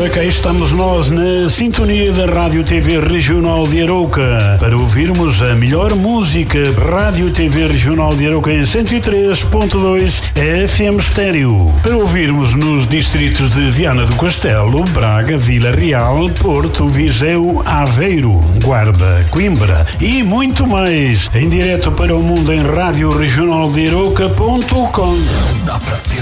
Ora, cá estamos nós na sintonia da Rádio TV Regional de Arouca para ouvirmos a melhor música. Rádio TV Regional de Arouca em 103.2 FM Estéreo. Para ouvirmos nos distritos de Viana do Castelo, Braga, Vila Real, Porto, Viseu, Aveiro, Guarda, Coimbra e muito mais. Em direto para o mundo em radioregionaldearouca.com. Não dá pra ter